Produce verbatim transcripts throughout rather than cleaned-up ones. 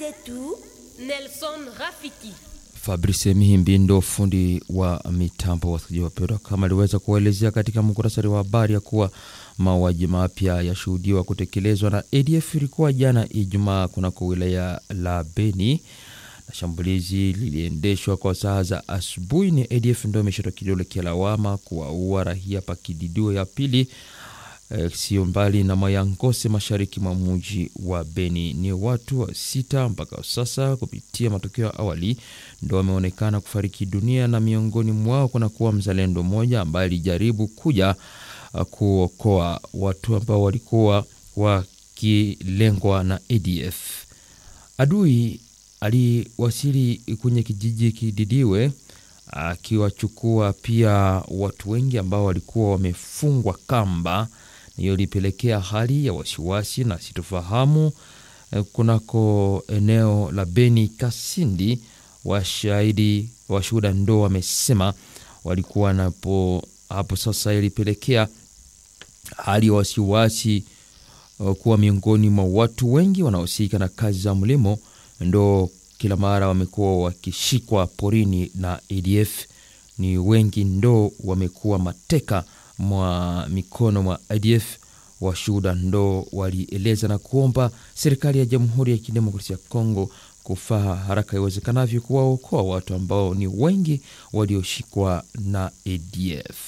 zetu, Nelson Rafiki. Fabrice Mihimbindo fundi wa mitambo. Wasikilizaji wapendwa, kama aliweza kuelezea katika muktasari wa habari ya kuwa mauaji mapya yashuhudiwa kutekelezwa na A D F ilikuwa jana Ijumaa kunako wilaya la Beni, na shambulizi liliendeshwa kwa saa za asubuhi. Ni A D F ndio imeshota kidole kia lawama kuwaua raia pa Kididio ya pili, e, sio mbali na Mayangose mashariki mwa mji wa Beni. Ni watu wa sita mpaka sasa kupitia matokeo awali ndio wameonekana kufariki dunia, na miongoni mwao kuna kuwa mzalendo mmoja ambaye alijaribu kuja uh, kuokoa watu ambao walikuwa wakilengwa na A D F. Adui aliwasili kwenye kijiji Kididiwe akiwachukua pia watu wengi ambao walikuwa wamefungwa kamba. Hiyo ilipelekea hali ya wasiwasi na sitofahamu kunako eneo la Beni Kasindi. Washahidi washuhuda ndo wamesema walikuwa napo hapo. Sasa ilipelekea hali ya wasiwasi kuwa miongoni mwa watu wengi wanaohusika na kazi za mlimo, ndo kila mara wamekuwa wakishikwa porini na A D F. Ni wengi ndo wamekuwa mateka mwa mikono mwa A D F. Washuhuda ndo walieleza na kuomba serikali ya Jamhuri ya Kidemokrasia ya Kongo kufaa haraka iwezekanavyo kuwaokoa watu ambao ni wengi walioshikwa na A D F.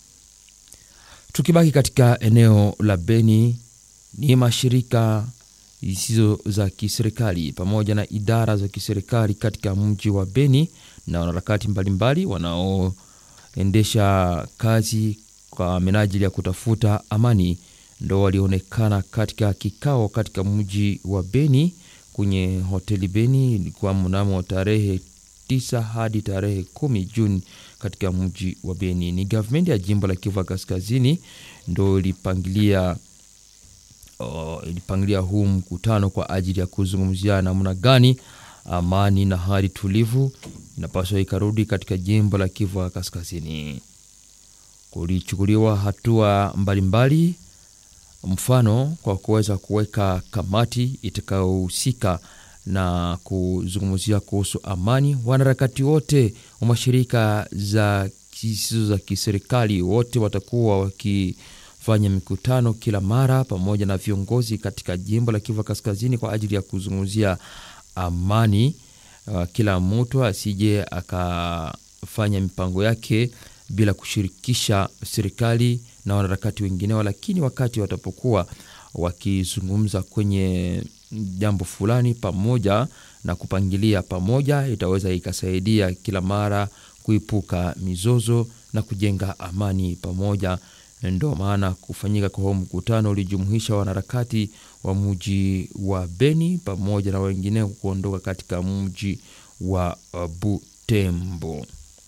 Tukibaki katika eneo la Beni, ni mashirika zisizo za kiserikali pamoja na idara za kiserikali katika mji wa Beni na wanaharakati mbalimbali wanaoendesha kazi kwa minajili ya kutafuta amani ndo walionekana katika kikao katika mji wa Beni kwenye hoteli Beni. Ilikuwa mnamo tarehe tisa hadi tarehe kumi Juni katika mji wa Beni. Ni government ya jimbo la Kivu Kaskazini ndo ilipangilia oh, ilipangilia huu mkutano kwa ajili ya kuzungumzia namna gani amani na hali tulivu inapaswa ikarudi katika jimbo la Kivu Kaskazini. Kulichukuliwa hatua mbalimbali, mfano kwa kuweza kuweka kamati itakayohusika na kuzungumzia kuhusu amani. Wanaharakati wote wa mashirika za kisizo za kiserikali wote watakuwa wakifanya mikutano kila mara pamoja na viongozi katika jimbo la Kivu Kaskazini kwa ajili ya kuzungumzia amani. Uh, kila mtu asije akafanya mipango yake bila kushirikisha serikali na wanaharakati wengine, lakini wakati watapokuwa wakizungumza kwenye jambo fulani pamoja na kupangilia pamoja, itaweza ikasaidia kila mara kuepuka mizozo na kujenga amani pamoja. Ndio maana kufanyika kwa mkutano ulijumuisha wanaharakati wa mji wa Beni pamoja na wengine kuondoka katika mji wa Butembo.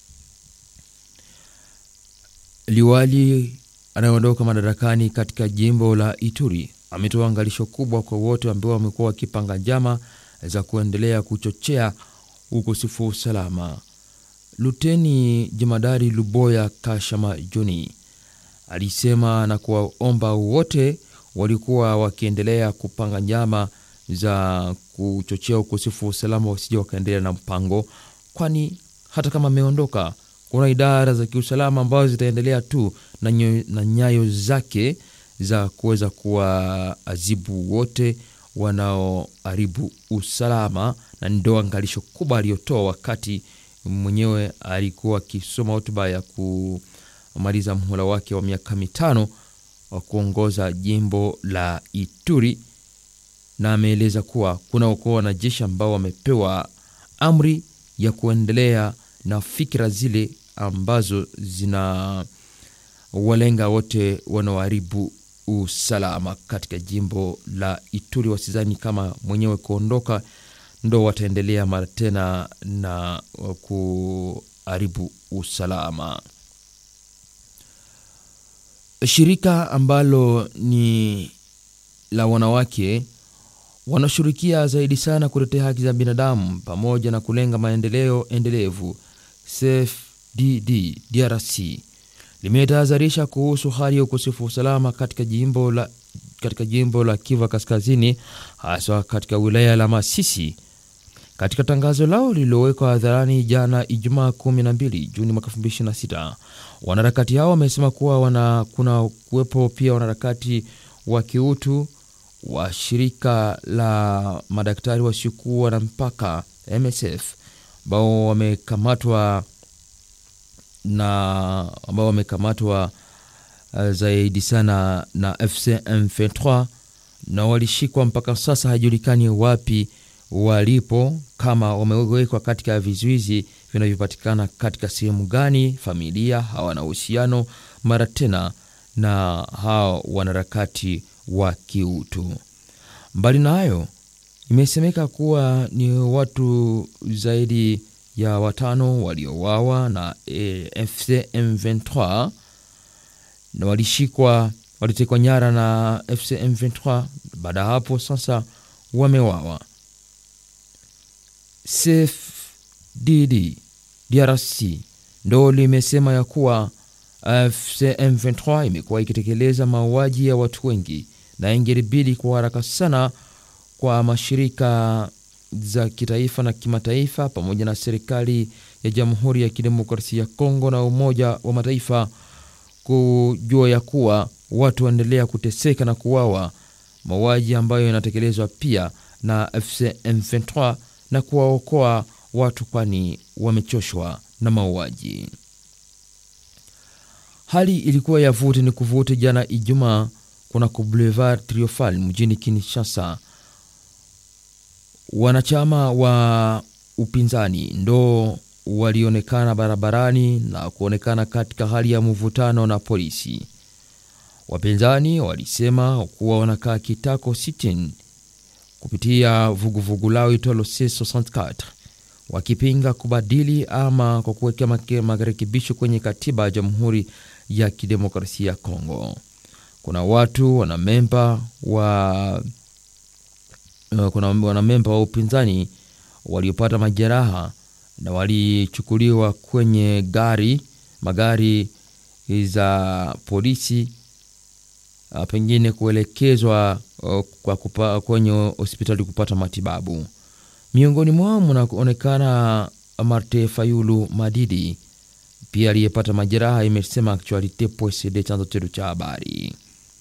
Liwali anayeondoka madarakani katika jimbo la Ituri ametoa angalisho kubwa kwa wote ambao wamekuwa wakipanga njama za kuendelea kuchochea ukosefu wa usalama. Luteni Jemadari Luboya Kashama Joni alisema na kuwaomba wote walikuwa wakiendelea kupanga njama za kuchochea ukosefu wa usalama wasije wakaendelea na mpango, kwani hata kama ameondoka kuna idara za kiusalama ambazo zitaendelea tu na, nyo, na nyayo zake za kuweza kuwaadhibu wote wanaoharibu usalama. Na ndio angalisho kubwa aliyotoa wakati mwenyewe alikuwa akisoma hotuba ya kumaliza muhula wake wa miaka mitano wa kuongoza jimbo la Ituri, na ameeleza kuwa kuna ukoo wanajeshi ambao wamepewa amri ya kuendelea na fikra zile ambazo zina walenga wote wanaoharibu usalama katika jimbo la Ituri. Wasizani kama mwenyewe kuondoka ndo wataendelea mara tena na kuharibu usalama. Shirika ambalo ni la wanawake wanashirikia zaidi sana kutetea haki za binadamu pamoja na kulenga maendeleo endelevu, C F D D D R C, limetahadharisha kuhusu hali ya ukosefu wa usalama katika jimbo la katika jimbo la Kivu Kaskazini, hasa katika wilaya la Masisi Katika tangazo lao lililowekwa hadharani jana Ijumaa kumi na mbili Juni mwaka elfu mbili ishirini na sita, wanaharakati hao wamesema kuwa wana kuna kuwepo pia wanaharakati wa kiutu wa shirika la madaktari wasiokuwa na mpaka M S F ambao wamekamatwa na ambao wamekamatwa uh, zaidi sana na F C M vingt trois na walishikwa mpaka sasa hajulikani wapi walipo, kama wamewekwa katika vizuizi vinavyopatikana katika sehemu gani, familia hawana uhusiano mara tena na hao wanaharakati wa kiutu. Mbali na hayo, imesemeka kuwa ni watu zaidi ya watano waliowawa na e, F C M vingt trois na walishikwa walitekwa nyara na F C M vingt trois. Baada hapo sasa wamewawa. C F D D D R C ndo limesema ya kuwa F C M vingt trois imekuwa ikitekeleza mauaji ya watu wengi na ingelibidi kwa haraka sana kwa mashirika za kitaifa na kimataifa pamoja na serikali ya Jamhuri ya Kidemokrasia ya Kongo na Umoja wa Mataifa kujua ya kuwa watu waendelea kuteseka na kuwawa, mauaji ambayo yanatekelezwa pia na F C M vingt trois na kuwaokoa watu kwani wamechoshwa na mauaji. Hali ilikuwa ya vuti ni kuvuti jana Ijumaa kuna Boulevard Triomphal mjini Kinshasa. Wanachama wa upinzani ndo walionekana barabarani na kuonekana katika hali ya mvutano na polisi. Wapinzani walisema kuwa wanakaa kitako sitini kupitia vuguvugu lao itolo C sesini na nne wakipinga kubadili ama kwa kuweka marekebisho kwenye katiba ya Jamhuri ya Kidemokrasia ya Kongo. Kuna watu wana memba wa uh, kuna wana memba wa upinzani waliopata majeraha na walichukuliwa kwenye gari magari za polisi uh, pengine kuelekezwa uh, kwa kupa, kwenye hospitali kupata matibabu. Miongoni mwao mnaonekana Martin Fayulu Madidi pia aliyepata majeraha, imesema Actualite P C D chanzo chetu cha habari.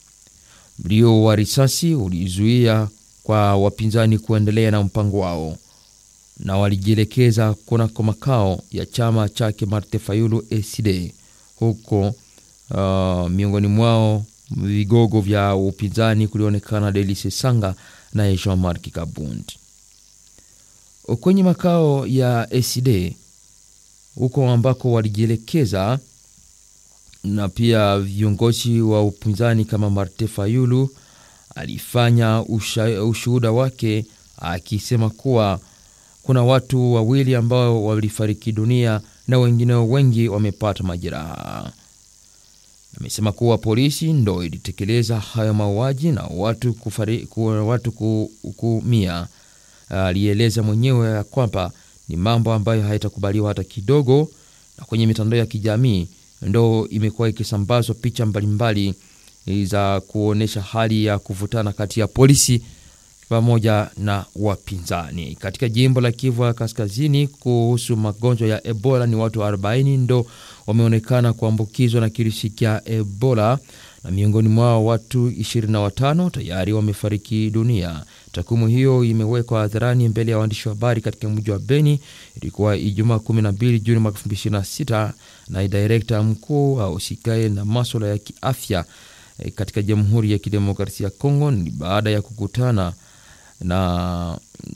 Mlio wa risasi ulizuia kwa wapinzani kuendelea na mpango wao na walijielekeza kuna kwa makao ya chama chake Martin Fayulu A C D huko. Uh, miongoni mwao vigogo vya upinzani kulionekana Delice Sanga na Jean-Marc Kabundi. Kwenye makao ya A C D huko ambako walijielekeza, na pia viongozi wa upinzani kama Martin Fayulu alifanya ushuhuda wake akisema kuwa kuna watu wawili ambao walifariki dunia na wengine wengi wamepata majeraha. Amesema kuwa polisi ndo ilitekeleza haya mauaji na watu kufariki, watu kuumia. Alieleza mwenyewe kwamba ni mambo ambayo haitakubaliwa hata kidogo, na kwenye mitandao ya kijamii ndo imekuwa ikisambazwa picha mbalimbali za kuonesha hali ya kuvutana kati ya polisi pamoja na wapinzani. Katika jimbo la Kivu Kaskazini kuhusu magonjwa ya Ebola, ni watu arobaini ndo wameonekana kuambukizwa na kirusi cha Ebola, na miongoni mwao watu ishirini na watano tayari wamefariki dunia. Takwimu hiyo imewekwa hadharani mbele ya waandishi wa habari katika mji wa Beni. Ilikuwa Ijumaa kumi na mbili Juni mwaka elfu mbili ishirini na sita na director mkuu au sikae na masuala ya kiafya e, katika Jamhuri ya Kidemokrasia ya Kongo, ni baada ya kukutana na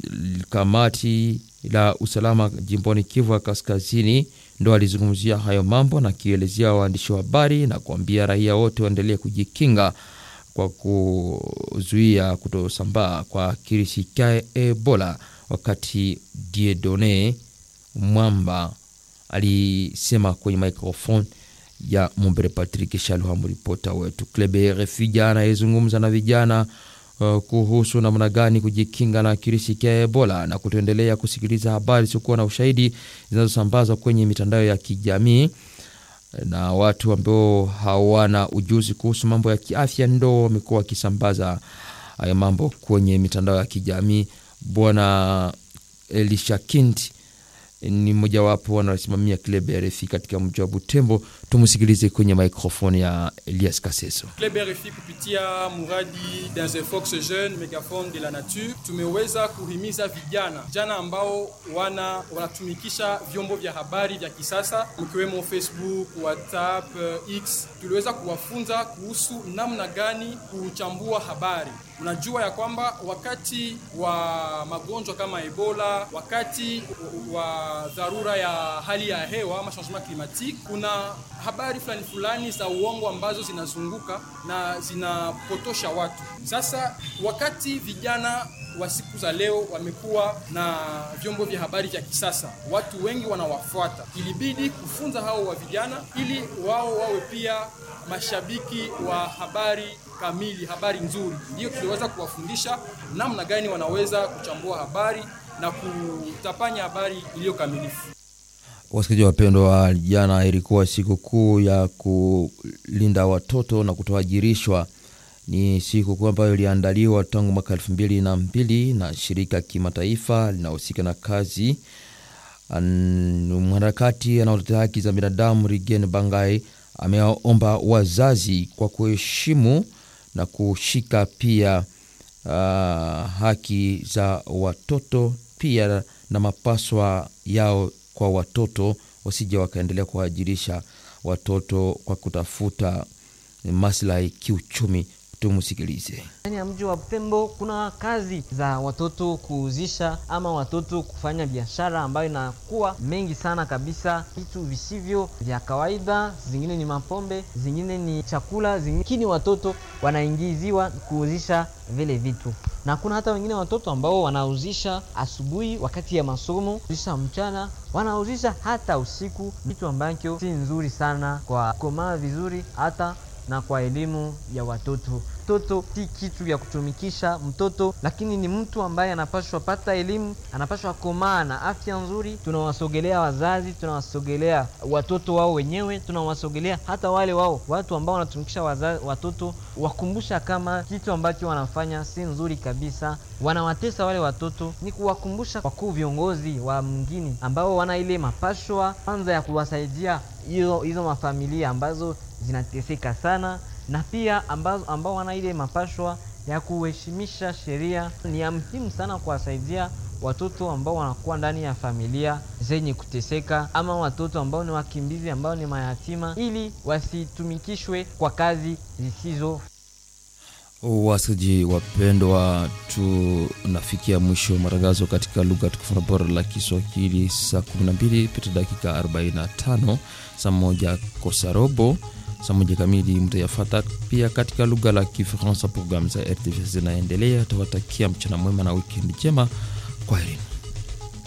kamati la usalama jimboni Kivu Kaskazini, ndo alizungumzia hayo mambo na kielezea waandishi wa habari na kuambia raia wote waendelee kujikinga kwa kuzuia kutosambaa kwa kirusi cha Ebola. Wakati Dieudonné Mwamba alisema kwenye microphone ya Mumbere Patrick Shaluhamu, ripota wetu. Klebe refijana yezungumza na vijana uh, kuhusu namna gani kujikinga na kirusi cha Ebola na kutoendelea kusikiliza habari zisizokuwa na ushahidi zinazosambazwa kwenye mitandao ya kijamii na watu ambao hawana ujuzi kuhusu mambo ya kiafya ndo wamekuwa wakisambaza haya mambo kwenye mitandao ya kijamii. Bwana Elisha Kindi ni mmoja wapo wanaosimamia club ya R F I katika mji wa Butembo. Tumusikilize kwenye microphone ya Elias Kaseso. Club R F I kupitia muradi dans un Fox Jeune Megaphone de la Nature tumeweza kuhimiza vijana vijana ambao wana wanatumikisha vyombo vya habari vya kisasa mkiwemo Facebook, WhatsApp, X. Tuliweza kuwafunza kuhusu namna gani kuchambua habari. Unajua ya kwamba wakati wa magonjwa kama Ebola, wakati wa dharura ya hali ya hewa ama changement climatique, kuna habari fulani fulani za uongo ambazo zinazunguka na zinapotosha watu. Sasa wakati vijana wa siku za leo wamekuwa na vyombo vya habari vya kisasa, watu wengi wanawafuata. Ilibidi kufunza hao wa vijana ili wao wawe pia mashabiki wa habari kamili, habari nzuri. Ndio tuliweza kuwafundisha namna gani wanaweza kuchambua habari na kutapanya habari iliyo kamilifu. Wasikilizaji wapendwa, jana ilikuwa siku kuu ya kulinda watoto na kutoajirishwa. Ni siku kuu ambayo iliandaliwa tangu mwaka elfu mbili na mbili na shirika kimataifa linahusika na kazi. Mwanaharakati anaotetea haki za binadamu Rigen Bangai ameomba wazazi kwa kuheshimu na kushika pia uh, haki za watoto pia na mapaswa yao kwa watoto, wasije wakaendelea kuajirisha watoto kwa kutafuta maslahi kiuchumi. Tumusikilize. Ndani ya mji wa Butembo kuna kazi za watoto kuuzisha ama watoto kufanya biashara ambayo inakuwa mengi sana kabisa, vitu visivyo vya kawaida, zingine ni mapombe, zingine ni chakula, zingine watoto wanaingiziwa kuuzisha vile vitu. Na kuna hata wengine watoto ambao wanauzisha asubuhi wakati ya masomo, kuuzisha mchana, wanauzisha hata usiku, vitu ambavyo si nzuri sana kwa komaa vizuri hata na kwa elimu ya watoto. Mtoto si kitu ya kutumikisha mtoto, lakini ni mtu ambaye anapaswa pata elimu, anapaswa komaa na afya nzuri. Tunawasogelea wazazi, tunawasogelea watoto wao wenyewe, tunawasogelea hata wale wao watu ambao wanatumikisha wazazi, watoto, wakumbusha kama kitu ambacho wanafanya si nzuri kabisa, wanawatesa wale watoto. Ni kuwakumbusha wakuu viongozi wa mngini ambao wana ile mapashwa kwanza ya kuwasaidia hizo hizo mafamilia ambazo zinateseka sana, na pia ambazo ambao wana ile mapashwa ya kuheshimisha sheria. Ni ya muhimu sana kuwasaidia watoto ambao wanakuwa ndani ya familia zenye kuteseka ama watoto ambao ni wakimbizi, ambao ni mayatima, ili wasitumikishwe kwa kazi zisizo. Wasikilizaji wapendwa, tunafikia mwisho wa matangazo katika lugha tukufu na bora la Kiswahili. Saa kumi na mbili pita dakika arobaini na tano, saa moja kosa robo, saa moja kamili mtayafata pia katika lugha la Kifaransa. Programu za R T V zinaendelea. Tawatakia mchana mwema na weekend njema. Kwaheri.